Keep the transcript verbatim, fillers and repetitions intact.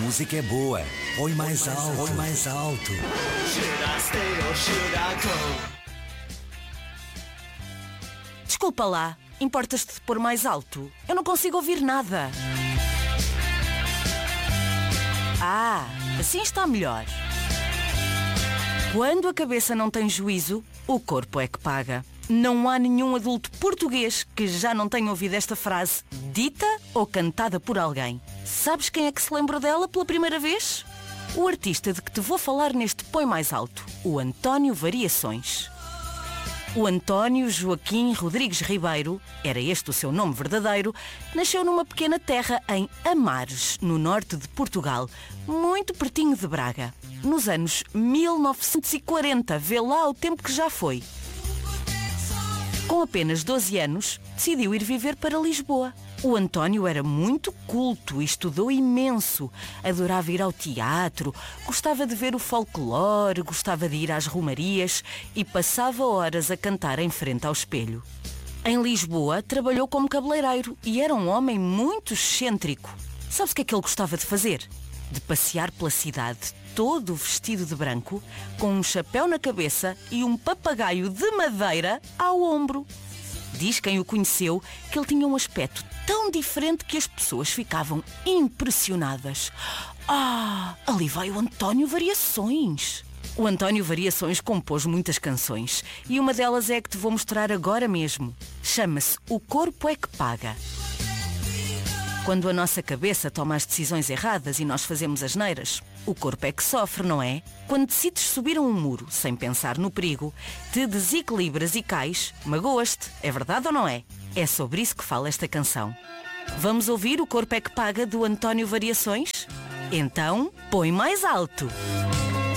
música é boa. Põe mais alto, põe mais alto. Desculpa lá, importas-te de pôr mais alto? Eu não consigo ouvir nada. Ah, assim está melhor. Quando a cabeça não tem juízo, o corpo é que paga. Não há nenhum adulto português que já não tenha ouvido esta frase dita ou cantada por alguém. Sabes quem é que se lembrou dela pela primeira vez? O artista de que te vou falar neste Põe Mais Alto, o António Variações. O António Joaquim Rodrigues Ribeiro, era este o seu nome verdadeiro, nasceu numa pequena terra em Amares, no norte de Portugal, muito pertinho de Braga. Nos anos mil novecentos e quarenta, vê lá o tempo que já foi. Com apenas doze anos, decidiu ir viver para Lisboa. O António era muito culto e estudou imenso. Adorava ir ao teatro, gostava de ver o folclore, gostava de ir às romarias e passava horas a cantar em frente ao espelho. Em Lisboa, trabalhou como cabeleireiro e era um homem muito excêntrico. Sabes o que é que ele gostava de fazer? De passear pela cidade, todo vestido de branco, com um chapéu na cabeça e um papagaio de madeira ao ombro. Diz quem o conheceu que ele tinha um aspecto tão diferente que as pessoas ficavam impressionadas. Ah, ali vai o António Variações. O António Variações compôs muitas canções e uma delas é a que te vou mostrar agora mesmo. Chama-se O Corpo é que Paga. Quando a nossa cabeça toma as decisões erradas e nós fazemos asneiras, o corpo é que sofre, não é? Quando decides subir a um muro sem pensar no perigo, te desequilibras e cais, magoas-te, é verdade ou não é? É sobre isso que fala esta canção. Vamos ouvir O Corpo é que Paga, do António Variações? Então, põe mais alto!